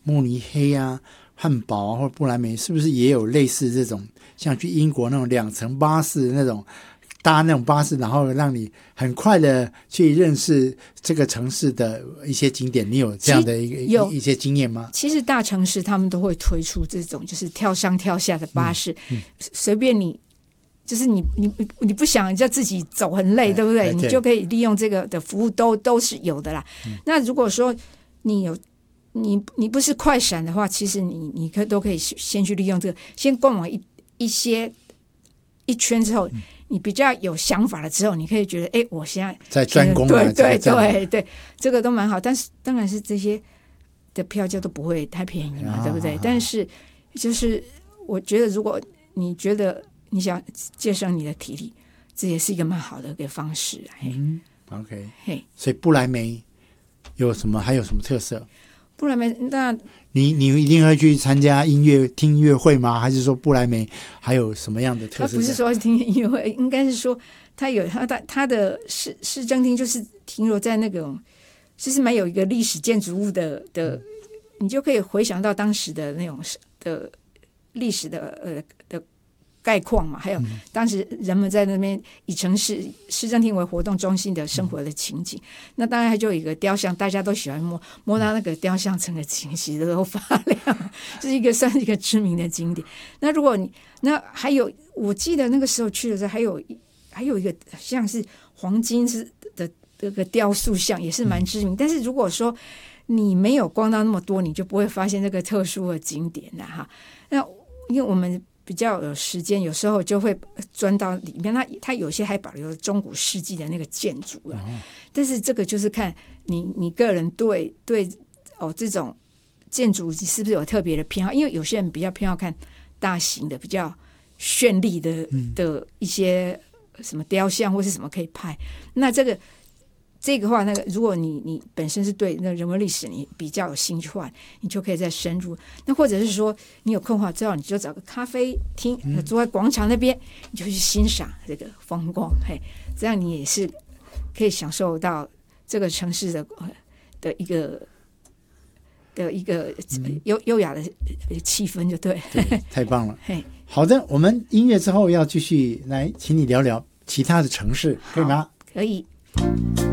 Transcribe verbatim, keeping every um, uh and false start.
慕尼黑啊、汉堡啊或者不来梅，是不是也有类似这种像去英国那种两层巴士那种搭那种巴士，然后让你很快的去认识这个城市的一些景点？你有这样的一个一些经验吗？ 其实大城市他们都会推出这种就是跳上跳下的巴士，嗯嗯、随便你。就是你你你不想叫自己走很累，对不对？你就可以利用这个的服务都都是有的啦。嗯、那如果说你有你你不是快闪的话，其实你你可都可以先去利用这个，先逛完一一些一圈之后，嗯、你比较有想法了之后，你可以觉得，哎，我现在在专攻对对对对，这个都蛮好。但是当然是这些的票价都不会太便宜嘛，啊、对不对？啊、但是就是我觉得，如果你觉得你想节省你的体力，这也是一个蛮好的一个方式。 嗯 ，OK， 嘿，所以不来梅有什么？还有什么特色？ 不来梅，那你你一定会去参加音乐听音乐会吗？还是说不来梅还有什么样的特色？ 他不是说听音乐会，应该是说他有他的他的市市政厅就是停留在那种，就是蛮有一个历史建筑物的的，嗯、你就可以回想到当时的那种的历史的呃的。概况嘛，还有当时人们在那边以城市市政厅为活动中心的生活的情景。嗯、那当然就有一个雕像，大家都喜欢摸摸到那个雕像层的情形都发亮，这是一个算是一个知名的景点。那如果你那还有，我记得那个时候去的时候，还有还有一个像是黄金是的这个雕塑像，也是蛮知名。嗯、但是如果说你没有逛到那么多，你就不会发现这个特殊的景点了哈。那因为我们比较有时间，有时候就会钻到里面。它它有些还保留了中古世纪的那个建筑了，哦、但是这个就是看你你个人对对哦这种建筑是不是有特别的偏好？因为有些人比较偏好看大型的、比较绚丽的的一些什么雕像或是什么可以拍。那这个。这个话，那个如果你你本身是对那人文历史你比较有兴趣的话，你就可以再深入。那或者是说你有空话之后，你就找个咖啡厅，嗯、坐在广场那边，你就去欣赏这个风光。嘿，这样你也是可以享受到这个城市的的一个的一个优优雅的气氛，就对。 对，太棒了。嘿，好的，我们音乐之后要继续来，请你聊聊其他的城市，可以吗？ 可以。